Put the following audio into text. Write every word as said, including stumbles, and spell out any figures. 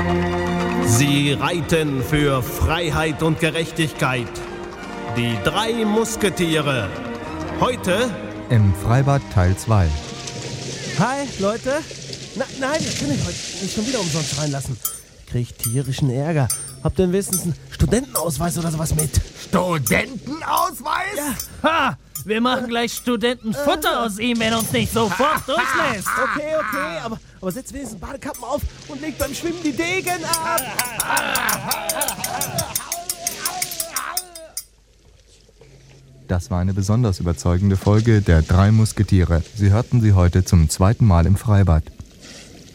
Sie reiten für Freiheit und Gerechtigkeit. Die drei Musketiere. Heute im Freibad Teil zwei. Hi, Leute. Na, nein, ich kann euch heute nicht schon wieder umsonst reinlassen. Ich krieg tierischen Ärger. Habt ihr wenigstens einen Studentenausweis oder sowas mit? Studentenausweis? Ja. Ha! Wir machen gleich Studentenfutter aus ihm, wenn er uns nicht sofort durchlässt. Okay, okay, aber, aber setzt wenigstens Badekappen auf und legt beim Schwimmen die Degen ab. Das war eine besonders überzeugende Folge der drei Musketiere. Sie hörten sie heute zum zweiten Mal im Freibad.